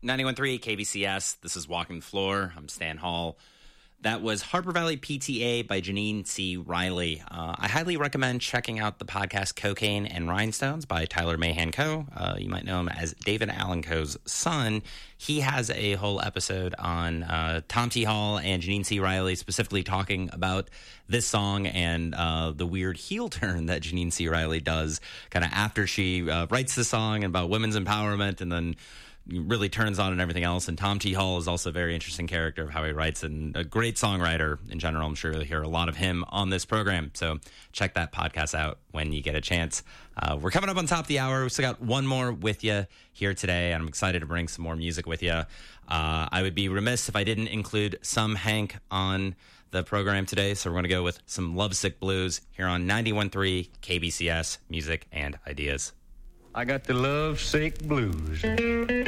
91.3 KBCS. This is Walking the Floor. I'm Stan Hall. That was Harper Valley PTA by Janine C. Riley. I highly recommend checking out the podcast Cocaine and Rhinestones by Tyler Mahan Coe. You might know him as David Allen Coe's son. He has a whole episode on Tom T. Hall and Janine C. Riley, specifically talking about this song and the weird heel turn that Janine C. Riley does kind of after she writes the song about women's empowerment and then really turns on and everything else. And Tom T. Hall is also a very interesting character of how he writes and a great songwriter in general. I'm sure you'll hear a lot of him on this program. So check that podcast out when you get a chance. We're coming up on top of the hour. We still got one more with you here today, and I'm excited to bring some more music with you. I would be remiss if I didn't include some Hank on the program today. So we're going to go with some Lovesick Blues here on 91.3 KBCS Music and Ideas. I got the lovesick blues.